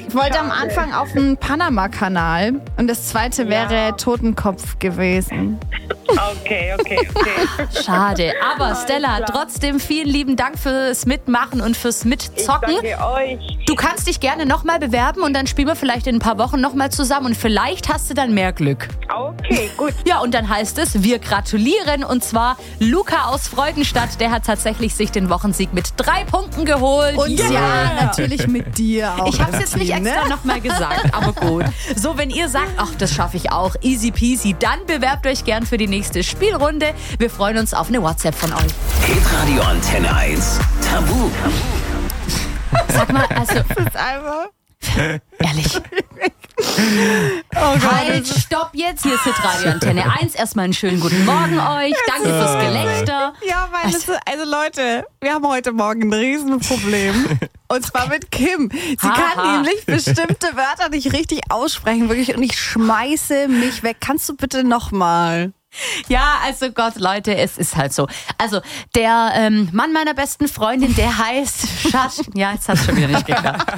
Ich wollte am Anfang auf den Panama-Kanal und das zweite wäre Totenkopf gewesen. Okay. Schade. Aber Stella, trotzdem vielen lieben Dank fürs Mitmachen und fürs Mitzocken. Ich danke euch. Du kannst dich gerne nochmal bewerben und dann spielen wir vielleicht in ein paar Wochen nochmal zusammen und vielleicht hast du dann mehr Glück. Okay, gut. Ja, und dann heißt es, wir gratulieren und zwar Luca aus Freudenstadt, der hat tatsächlich sich den Wochensieg mit 3 Punkten geholt. Und ja, natürlich mit dir auch. Ich habe es jetzt nicht Team, extra nochmal gesagt, aber gut. So, wenn ihr sagt, ach, das schaffe ich auch, easy peasy, dann bewerbt euch gern für die nächste Spielrunde. Wir freuen uns auf eine WhatsApp von euch. Hitradio Antenne 1 Tabu. Sag mal, also, Das ist einfach... ehrlich. Oh Gott. Halt, stopp jetzt. Hier ist Hitradio Antenne 1. Erstmal einen schönen guten Morgen euch. Danke fürs Gelächter. Ja, weil also Leute, wir haben heute Morgen ein Riesenproblem. Und zwar mit Kim. Sie kann nämlich bestimmte Wörter nicht richtig aussprechen, wirklich. Und ich schmeiße mich weg. Kannst du bitte nochmal? Ja, also Gott, Leute, es ist halt so. Also, der Mann meiner besten Freundin, der heißt ja, jetzt hat's schon wieder nicht geklappt.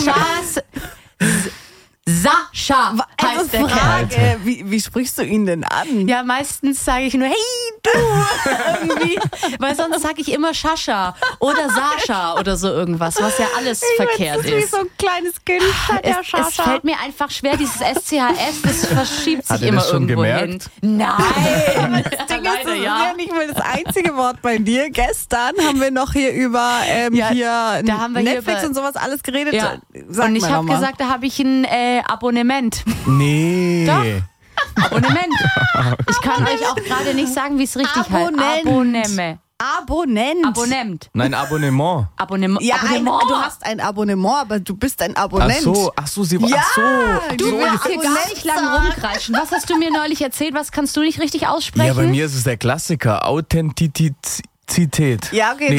Sascha heißt Also der Kerl. Frage, wie sprichst du ihn denn an? Ja, meistens sage ich nur, hey, du, irgendwie. Weil sonst sage ich immer Sascha oder Sascha oder so irgendwas, was ja alles verkehrt Das ist wie ist. so ein kleines Kind. Es fällt mir einfach schwer, dieses SCHS, das verschiebt sich Hat er immer das schon irgendwo gemerkt? hin. Nein, Das Ding ist, leider das ist ja. ja nicht mal das einzige Wort bei dir. Gestern haben wir noch hier über hier da haben wir hier Netflix über- und sowas alles geredet. Ja. Sag Und ich mal habe noch mal. gesagt, da habe ich ein Abonnement. Nee. Doch. Abonnement. Ich kann euch auch gerade nicht sagen, wie es richtig Abonnent. heißt. Abonnement. Abonnent. Nein, Abonnement. Abonnement. Ja, Abonnement. du hast ein Abonnement, aber du bist ein Abonnent. Ach so, sie war. Ja, Ach so. Du so willst hier gar Abonnent nicht lang sagen. rumkreischen. Was hast du mir neulich erzählt? Was kannst du nicht richtig aussprechen? Ja, bei mir ist es der Klassiker. Authentizität. Ja, okay, Nee,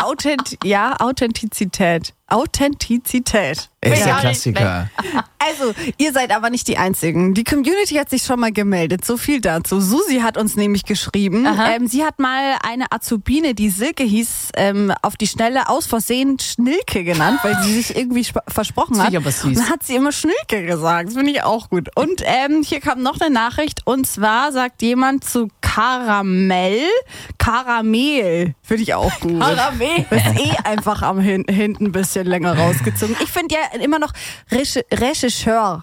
Authentizität. Authentizität. ist Ja, der Klassiker. Also, ihr seid aber nicht die Einzigen. Die Community hat sich schon mal gemeldet. So viel dazu. Susi hat uns nämlich geschrieben. Sie hat mal eine Azubine, die Silke hieß, auf die Schnelle aus Versehen Schnilke genannt, weil sie sich irgendwie versprochen hat. finde ich aber süß. Und dann hat sie immer Schnilke gesagt. Das finde ich auch gut. Und hier kam noch eine Nachricht. Und zwar sagt jemand zu Karamell. Finde ich auch gut. Karamell. Das ist einfach am hinten ein bisschen länger rausgezogen. Ich finde ja immer noch Regisseur.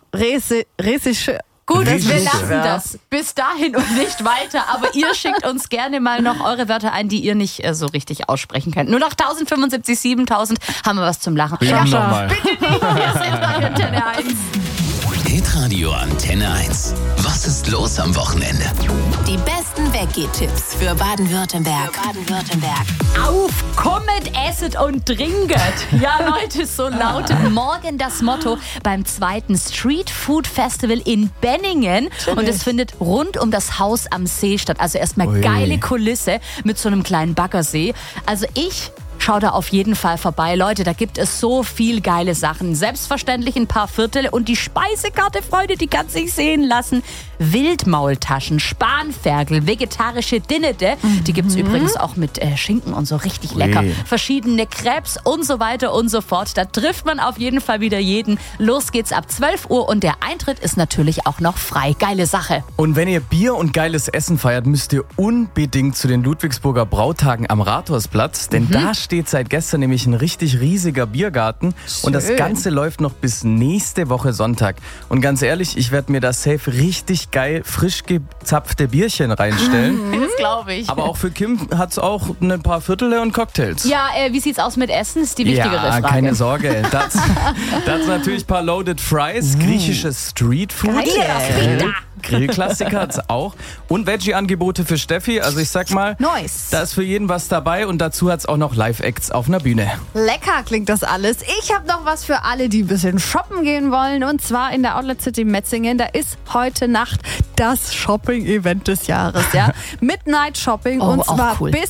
Gut, wir Regisseur. lassen das bis dahin und nicht weiter. Aber ihr schickt uns gerne mal noch eure Wörter ein, die ihr nicht so richtig aussprechen könnt. Nur noch 1075, 7000 haben wir was zum Lachen. Ja, nochmal. Hier ist Hitradio Antenne 1. Hitradio Antenne 1. Was ist los am Wochenende? Die besten Weggehtipps für Baden-Württemberg. Auf, kommet, esset und trinket. Ja, Leute, so lautet morgen das Motto beim 2. Street Food Festival in Benningen. Und es findet rund um das Haus am See statt. Also erstmal Ui. geile Kulisse mit so einem kleinen Baggersee. Also ich schau da auf jeden Fall vorbei. Leute, da gibt es so viel geile Sachen. Selbstverständlich ein paar Viertel und die Speisekarte, Freunde, die kann sich sehen lassen. Wildmaultaschen, Spanferkel, vegetarische Dinnete. Die gibt's übrigens auch mit Schinken und so richtig lecker. Verschiedene Crepes und so weiter und so fort. Da trifft man auf jeden Fall wieder jeden. Los geht's ab 12 Uhr und der Eintritt ist natürlich auch noch frei. Geile Sache. Und wenn ihr Bier und geiles Essen feiert, müsst ihr unbedingt zu den Ludwigsburger Brautagen am Rathausplatz, denn da steht seit gestern nämlich ein richtig riesiger Biergarten und das Ganze läuft noch bis nächste Woche Sonntag. Und ganz ehrlich, ich werde mir da safe richtig geil frisch gezapfte Bierchen reinstellen. Das glaube ich. Aber auch für Kim hat's auch ein paar Viertele und Cocktails. Ja, wie sieht's aus mit Essen? Ist die wichtigere Frage. Keine Sorge. Das natürlich ein paar Loaded Fries, griechisches Streetfood. Grillklassiker hat's auch. Und Veggie-Angebote für Steffi. Also ich sag mal, Nice. da ist für jeden was dabei und dazu hat's auch noch Live-Acts auf einer Bühne. Lecker klingt das alles. Ich habe noch was für alle, die ein bisschen shoppen gehen wollen. Und zwar in der Outlet City Metzingen. Da ist heute Nacht das Shopping-Event des Jahres. Ja? Midnight Shopping. Oh, und zwar auch cool. bis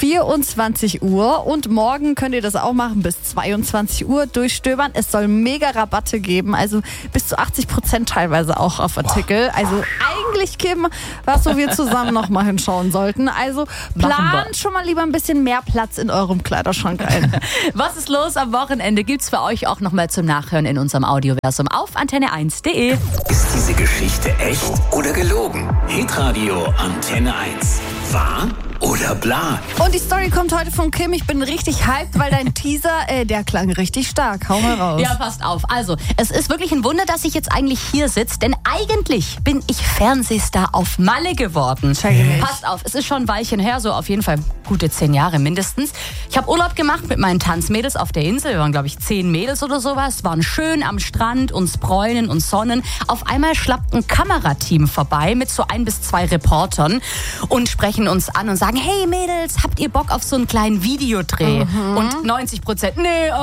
24 Uhr und morgen könnt ihr das auch machen bis 22 Uhr durchstöbern. Es soll mega Rabatte geben, also bis zu 80% teilweise auch auf Artikel. Also eigentlich, Kim, was so wir zusammen noch mal hinschauen sollten. Also plant schon mal lieber ein bisschen mehr Platz in eurem Kleiderschrank ein. Was ist los am Wochenende? Gibt's für euch auch noch mal zum Nachhören in unserem Audioversum auf antenne1.de. Ist diese Geschichte echt oder gelogen? Hitradio Antenne 1. Wahr oder bla? Und die Story kommt heute von Kim. Ich bin richtig hyped, weil dein Teaser, der klang richtig stark. Hau mal raus. Ja, passt auf. Also, es ist wirklich ein Wunder, dass ich jetzt eigentlich hier sitze, denn eigentlich bin ich Fernsehstar auf Malle geworden. Passt auf, es ist schon ein Weilchen her, so auf jeden Fall gute 10 Jahre mindestens. Ich habe Urlaub gemacht mit meinen Tanzmädels auf der Insel. Wir waren, glaube ich, 10 Mädels oder sowas. Waren schön am Strand, uns bräunen und sonnen. Auf einmal schlappt ein Kamerateam vorbei mit so 1 bis 2 Reportern und sprechen uns an und sagen, hey Mädels, habt ihr Bock auf so einen kleinen Videodreh? Und 90%,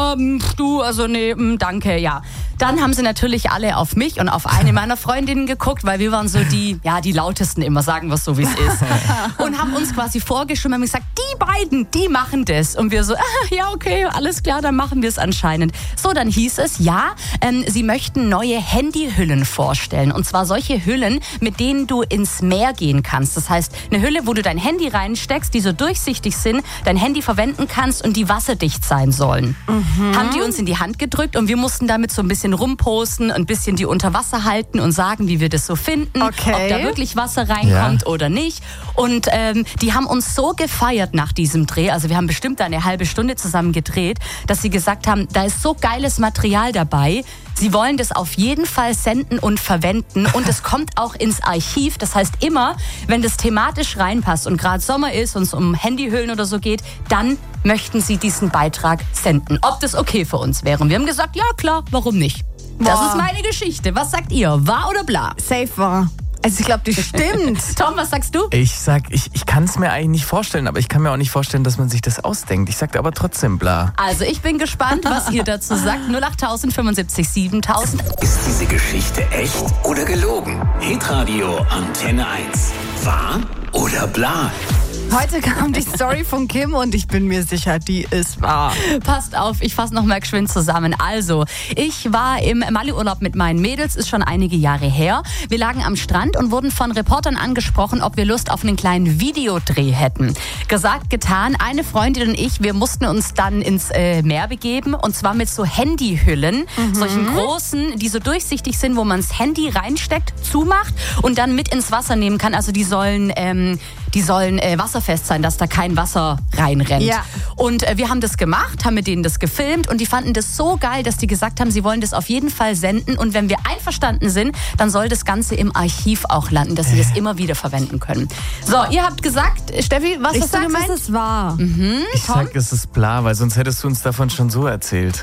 danke, ja. Dann haben sie natürlich alle auf mich und auf eine meiner Freundinnen geguckt, weil wir waren so die lautesten immer, sagen wir es so, wie es ist. Und haben uns quasi vorgeschrieben, haben gesagt, die beiden, die machen das. Und wir so, ja okay, alles klar, dann machen wir es anscheinend. So, dann hieß es, sie möchten neue Handyhüllen vorstellen. Und zwar solche Hüllen, mit denen du ins Meer gehen kannst. Das heißt, eine Hülle, wo du dein Handy reinsteckst, die so durchsichtig sind, dein Handy verwenden kannst und die wasserdicht sein sollen. Haben die uns in die Hand gedrückt und wir mussten damit so ein bisschen rumposten, ein bisschen die unter Wasser halten und sagen, wie wir das so finden, ob da wirklich Wasser reinkommt oder nicht. Und die haben uns so gefeiert nach diesem Dreh, also wir haben bestimmt eine halbe Stunde zusammen gedreht, dass sie gesagt haben, da ist so geiles Material dabei, sie wollen das auf jeden Fall senden und verwenden und es kommt auch ins Archiv. Das heißt immer, wenn das thematisch reinpasst und gerade Sommer ist und es um Handyhüllen oder so geht, dann möchten sie diesen Beitrag senden. Ob das okay für uns wäre. Und wir haben gesagt, ja klar, warum nicht? Das ist meine Geschichte. Was sagt ihr? Wahr oder bla? Safe wahr. Also ich glaube, die stimmt. Tom, was sagst du? Ich sag, ich kann es mir eigentlich nicht vorstellen, aber ich kann mir auch nicht vorstellen, dass man sich das ausdenkt. Ich sag aber trotzdem bla. Also ich bin gespannt, was ihr dazu sagt. 08000 75 7000. Ist diese Geschichte echt oder gelogen? Hitradio Antenne 1. Wahr oder bla? Heute kam die Story von Kim und ich bin mir sicher, die ist wahr. Passt auf, ich fasse noch mal geschwind zusammen. Also, ich war im Malle-Urlaub mit meinen Mädels, ist schon einige Jahre her. Wir lagen am Strand und wurden von Reportern angesprochen, ob wir Lust auf einen kleinen Videodreh hätten. Gesagt, getan. Eine Freundin und ich, wir mussten uns dann ins Meer begeben und zwar mit so Handyhüllen, solchen großen, die so durchsichtig sind, wo man das Handy reinsteckt, zumacht und dann mit ins Wasser nehmen kann. Also die sollen wasserfest sein, dass da kein Wasser reinrennt. Ja. Und wir haben das gemacht, haben mit denen das gefilmt und die fanden das so geil, dass die gesagt haben, sie wollen das auf jeden Fall senden und wenn wir einverstanden sind, dann soll das Ganze im Archiv auch landen, dass sie das immer wieder verwenden können. So, ihr habt gesagt, Steffi, was hast du gemeint? Es ist wahr. Ich sag, es ist bla, weil sonst hättest du uns davon schon so erzählt.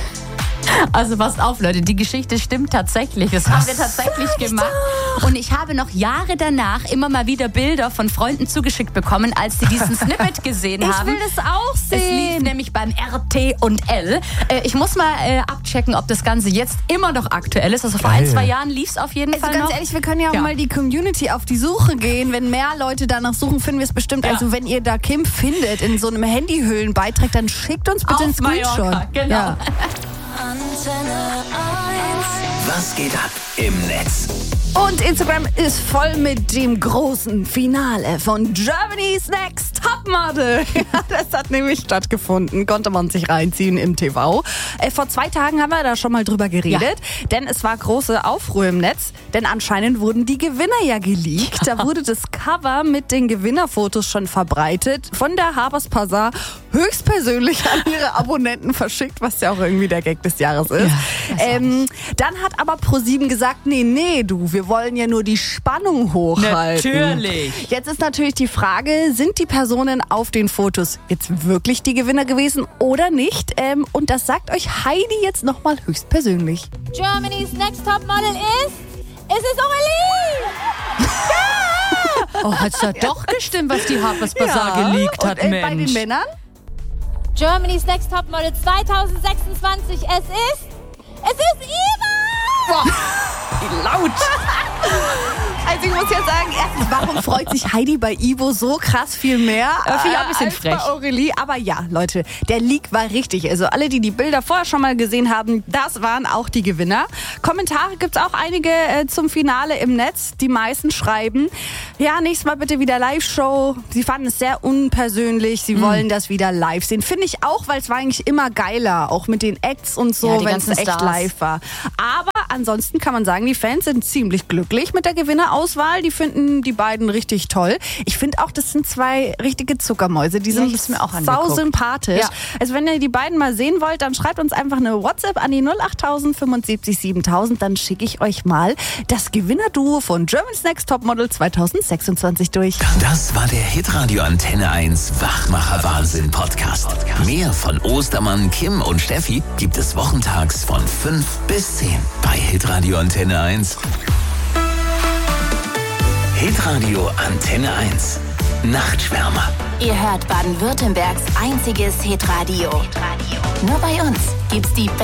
Also passt auf, Leute, die Geschichte stimmt tatsächlich. Das haben wir tatsächlich gemacht. Und ich habe noch Jahre danach immer mal wieder Bilder von Freunden zugeschickt bekommen, als sie diesen Snippet gesehen haben. Ich will das auch sehen. Es lief nämlich beim RT&L. Ich muss mal abchecken, ob das Ganze jetzt immer noch aktuell ist. Also vor 1-2 Jahren lief es auf jeden Fall ganz noch. Ehrlich, wir können ja auch mal die Community auf die Suche gehen. Wenn mehr Leute danach suchen, finden wir es bestimmt. Ja. Also wenn ihr da Kim findet in so einem Handyhüllenbeitrag, dann schickt uns bitte einen Screenshot. Mallorca, genau. Ja. Antenne 1. Was geht ab im Netz? Und Instagram ist voll mit dem großen Finale von Germany's Next Topmodel. Das hat nämlich stattgefunden, konnte man sich reinziehen im TV. Vor 2 Tagen haben wir da schon mal drüber geredet, denn es war große Aufruhr im Netz, denn anscheinend wurden die Gewinner ja geleakt. Da wurde das Cover mit den Gewinnerfotos schon verbreitet, von der Harper's Bazaar höchstpersönlich an ihre Abonnenten verschickt, was ja auch irgendwie der Gag des Jahres ist. Ja, dann hat aber ProSieben gesagt, nee, wir wollen ja nur die Spannung hochhalten. Natürlich. Jetzt ist natürlich die Frage, sind die Personen auf den Fotos jetzt wirklich die Gewinner gewesen oder nicht? Und das sagt euch Heidi jetzt nochmal höchstpersönlich. Germany's Next Topmodel ist... Es ist Aurelie! Ja! Oh, hat's da doch gestimmt, was die Harper's Bazaar geleakt hat, Mensch. Bei den Männern? Germany's Next Topmodel 2026. Es ist Eva! Boah, wie laut. Also ich muss jetzt sagen, erstens, warum Darum freut sich Heidi bei Ivo so krass viel mehr Finde ich auch ein bisschen als frech. bei Aurelie. Aber ja, Leute, der Leak war richtig. Also alle, die die Bilder vorher schon mal gesehen haben, das waren auch die Gewinner. Kommentare gibt's auch einige zum Finale im Netz. Die meisten schreiben, ja, nächstes Mal bitte wieder Live-Show. Sie fanden es sehr unpersönlich. Sie wollen das wieder live sehen. Finde ich auch, weil es war eigentlich immer geiler. Auch mit den Acts und so, Ja, die wenn es ganzen echt Stars. live war. Aber ansonsten kann man sagen, die Fans sind ziemlich glücklich mit der Gewinnerauswahl. Die finden die beiden richtig toll. Ich finde auch, das sind zwei richtige Zuckermäuse. Die Ja, sind ich hab's mir auch sau angeguckt. sympathisch. Ja. Also wenn ihr die beiden mal sehen wollt, dann schreibt uns einfach eine WhatsApp an die 08000 75 7000. Dann schicke ich euch mal das Gewinnerduo von Germany's Next Topmodel 2026 durch. Das war der Hitradio Antenne 1 Wachmacher-Wahnsinn Podcast. Mehr von Ostermann, Kim und Steffi gibt es wochentags von 5 bis 10 bei Hitradio Antenne 1. Hitradio Antenne 1 Nachtschwärmer. Ihr hört Baden-Württembergs einziges Hitradio. Nur bei uns gibt's die